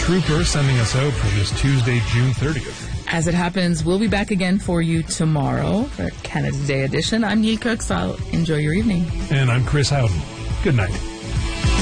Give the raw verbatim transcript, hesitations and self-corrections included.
trooper sending us out for this Tuesday, June thirtieth. As it happens, we'll be back again for you tomorrow for Canada Day edition. I'm Neil Cook, so I'll enjoy your evening. And I'm Chris Howden. Good night.